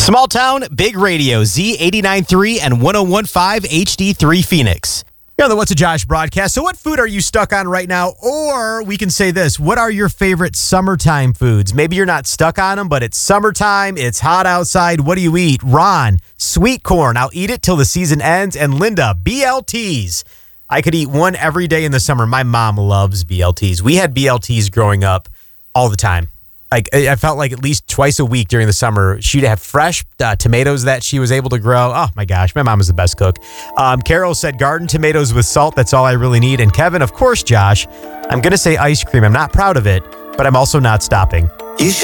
Small town, big radio, Z89.3 and 101.5 HD3 Phoenix. You're on the What's a Josh broadcast. So what food are you stuck on right now? Or we can say this, what are your favorite summertime foods? Maybe you're not stuck on them, but it's summertime, it's hot outside. What do you eat? Ron, sweet corn. I'll eat it till the season ends. And Linda, BLTs. I could eat one every day in the summer. My mom loves BLTs. We had BLTs growing up all the time. Like I felt like at least twice a week during the summer, she'd have fresh tomatoes that she was able to grow. Oh my gosh, my mom is the best cook. Carol said garden tomatoes with salt. That's all I really need. And Kevin, of course, Josh, I'm going to say ice cream. I'm not proud of it, but I'm also not stopping. You should